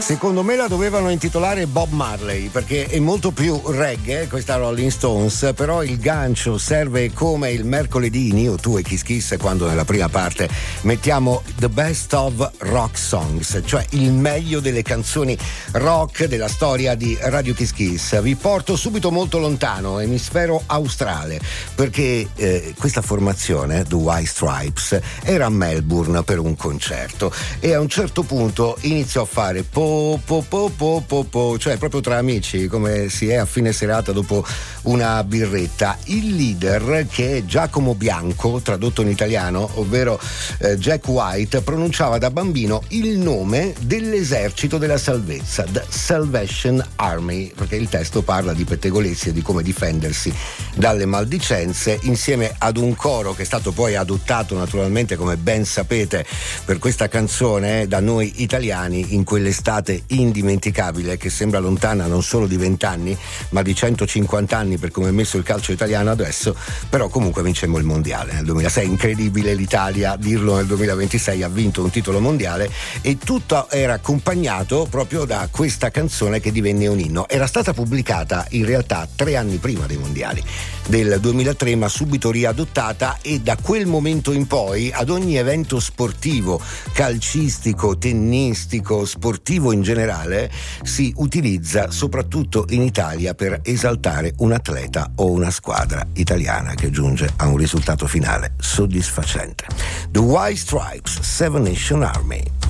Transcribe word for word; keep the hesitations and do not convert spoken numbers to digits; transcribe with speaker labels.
Speaker 1: Secondo me la dovevano intitolare Bob Marley, perché è molto più reggae questa Rolling Stones, però il gancio serve come il mercoledì o tu e Kiss Kiss, quando nella prima parte mettiamo The Best of Rock Songs, cioè il meglio delle canzoni rock della storia di Radio Kiss Kiss. Vi porto subito molto lontano, emisfero australe, perché eh, questa formazione, The White Stripes, era a Melbourne per un concerto e a un certo punto iniziò a fare po po po po po po, cioè proprio tra amici, come si è a fine serata dopo una birretta. Il leader, che è Giacomo Bianco, tradotto in italiano, ovvero eh, Jack White, pronunciava da bambino il nome dell'esercito della salvezza, The Salvation Army, perché il testo parla di pettegolezzi e di come difendersi dalle maldicenze, insieme ad un coro che è stato poi adottato naturalmente, come ben sapete, per questa canzone da noi italiani in quell'estate indimenticabile che sembra lontana non solo di vent'anni ma di centocinquanta anni per come è messo il calcio italiano adesso. Però comunque vincemmo il mondiale nel duemilasei, incredibile l'Italia, dirlo nel duemilaventisei ha vinto un titolo mondiale, e tutto era accompagnato proprio da questa canzone che divenne un inno. Era stata pubblicata in realtà tre anni prima dei mondiali del duemilatré, ma subito riadottata, e da quel momento in poi ad ogni evento sportivo, calcistico, tennistico, sportivo in generale, si utilizza soprattutto in Italia per esaltare un atleta o una squadra italiana che giunge a un risultato finale soddisfacente. The White Stripes, Seven Nation Army.